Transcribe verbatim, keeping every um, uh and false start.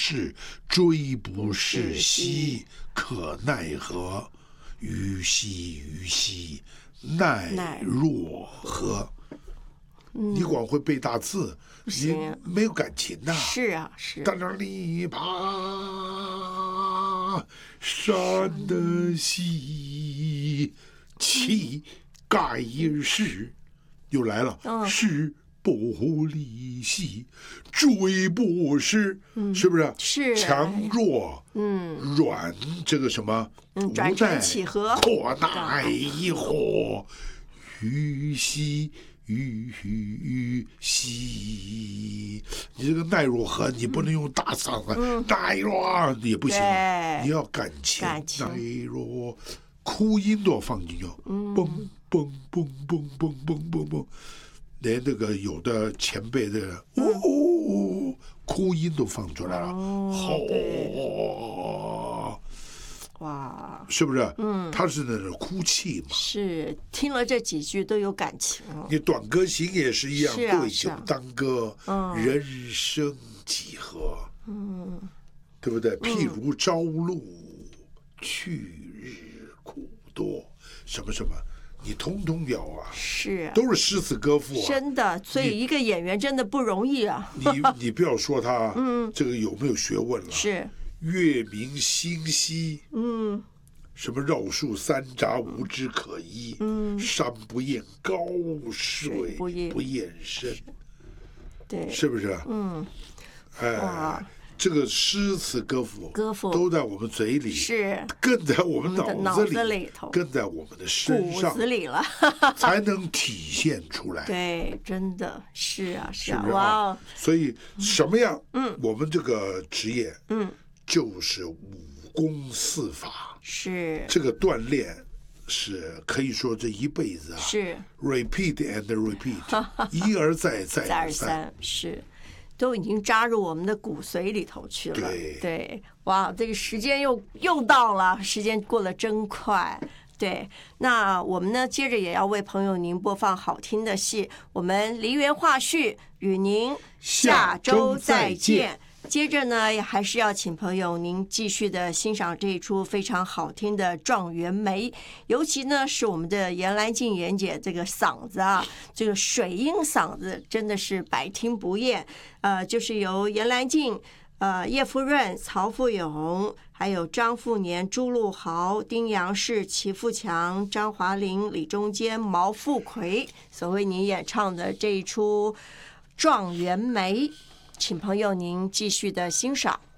是，追不是兮，可奈何？虞兮虞兮，奈若何？嗯、你光会背大字，你没有感情呐、啊。 是啊，是。 当当里爬山的兮，气盖世，又来了， 嗯、 是不离兮，追不是，嗯、是不是？ 是强弱，嗯，软这个什么， 嗯，转成起和， 或奈何？虞兮虞虞兮，你这个奈若何，你不能用大嗓子，嗯、奈若也不行，你要感情， 感情奈若，哭音都要放进去，嗯、嘣嘣嘣嘣嘣嘣嘣嘣。连那个有的前辈的哦，哦哭音都放出来了，好、 哦，哇， 是不是？嗯，他是那种哭泣嘛。 是，听了这几句都有感情了。 你短歌行也是一样， 是啊、 对酒当歌， 啊、 人生几何？嗯，对不对？譬如朝露，去日苦多，什么什么。你通通要啊， 是啊， 都是诗词歌赋啊， 真的，所以一个演员真的不容易啊。 你你不要说他，嗯，这个有没有学问了？ 是月明星稀，嗯，什么绕树三匝无枝可依，嗯，山不厌高水不厌深， 对， 是不是？ 嗯， 哎。这个诗词歌赋， 歌赋都在我们嘴里， 是更在我们脑子里， 子里头， 更在我们的身上， 骨子里了， 才能体现出来。 对，真的是啊，是啊， 是哇哦！ 所以什么样？嗯，我们这个职业，嗯，就是武功四法， 是这个锻炼。是可以说这一辈子啊， 是 repeat and repeat， 一而再，再而三，是。都已经扎入我们的骨髓里头去了。 对， 对，哇，这个时间又又到了，时间过得真快。对，那我们呢，接着也要为朋友您播放好听的戏，我们梨园话序与您下周再见。接着呢，还是要请朋友您继续的欣赏这一出非常好听的《状元梅》，尤其呢是我们的严兰静严姐这个嗓子啊，这个水音嗓子真的是百听不厌。呃，就是由严兰静、呃叶福润、曹富永，还有张富年、朱陆豪、丁阳士、齐富强、张华玲、李中坚、毛富奎所为您演唱的这一出《状元梅》。请朋友您继续的欣赏。